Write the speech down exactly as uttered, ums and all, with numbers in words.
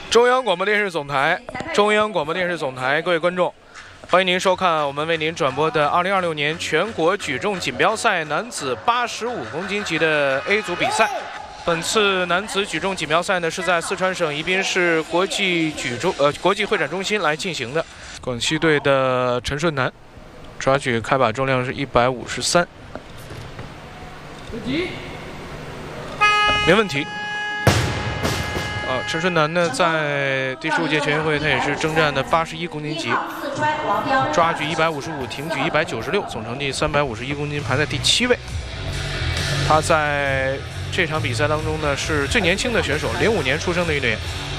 中央广播电视总台，中央广播电视总台，各位观众，欢迎您收看我们为您转播的二零二六年全国举重锦标赛男子八十五公斤级的 A 组比赛。本次男子举重锦标赛呢是在四川省宜宾市国际举重呃国际会展中心来进行的。广西队的陈顺南抓举开把重量是一百五十三，没问题。 啊，陈顺南呢，在第十五届全运会，他也是征战的八十一公斤级，抓举一百五十五，挺举一百九十六，总成绩三百五十一公斤，排在第七位。他在这场比赛当中呢，是最年轻的选手，零五年出生的运动员。